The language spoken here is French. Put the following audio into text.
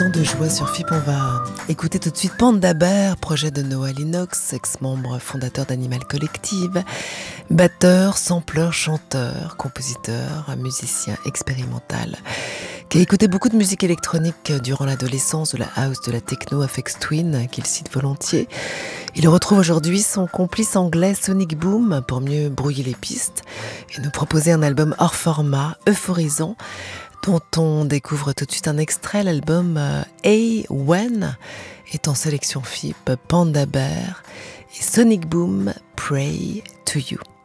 temps de joie sur FIP. On va écouter tout de suite Panda Bear, projet de Noah Lennox, ex-membre fondateur d'Animal Collective, batteur, sampleur, chanteur, compositeur, musicien expérimental, qui a écouté beaucoup de musique électronique durant l'adolescence, de la house, de la techno, Aphex Twin, qu'il cite volontiers. Il retrouve aujourd'hui son complice anglais Sonic Boom pour mieux brouiller les pistes et nous proposer un album hors format, euphorisant, dont on découvre tout de suite un extrait. L'album Hey When est en sélection FIP, Panda Bear et Sonic Boom, Pray to You.